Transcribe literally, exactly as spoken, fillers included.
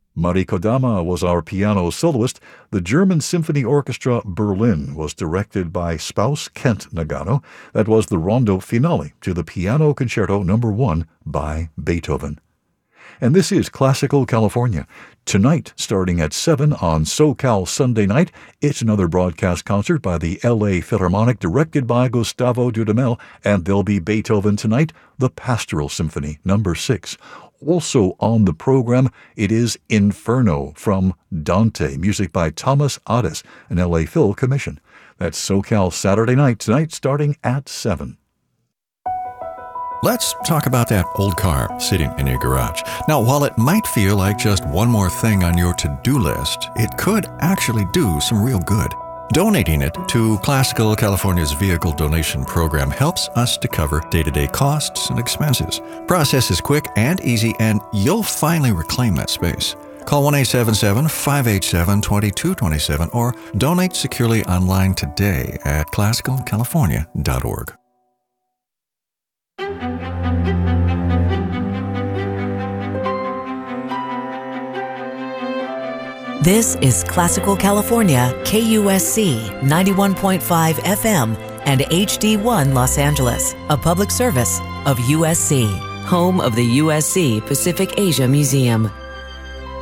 Mari Kodama was our piano soloist. The German Symphony Orchestra Berlin was directed by spouse Kent Nagano. That was the rondo finale to the Piano Concerto Number One by Beethoven. And this is Classical California. Tonight, starting at seven on SoCal Sunday Night, it's another broadcast concert by the L A Philharmonic directed by Gustavo Dudamel, and there'll be Beethoven tonight, the Pastoral Symphony Number Six. Also on the program, it is Inferno from Dante, music by Thomas Adès, an L A Phil commission. That's SoCal Saturday Night tonight, starting at seven. Let's talk about that old car sitting in your garage. Now, while it might feel like just one more thing on your to-do list, it could actually do some real good. Donating it to Classical California's Vehicle Donation Program helps us to cover day-to-day costs and expenses. Process is quick and easy, and you'll finally reclaim that space. Call one eight seven seven, five eight seven, two two two seven or donate securely online today at classical california dot org. This is Classical California, K U S C ninety-one point five F M and H D one Los Angeles, a public service of U S C, home of the U S C Pacific Asia Museum.